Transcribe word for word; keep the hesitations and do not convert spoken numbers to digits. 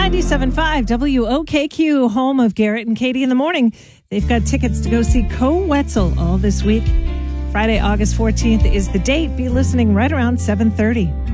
ninety-seven point five W O K Q, home of Garrett and Katie in the morning. They've got tickets to go see Koe Wetzel all this week. Friday, August fourteenth is the date. Be listening right around seven thirty.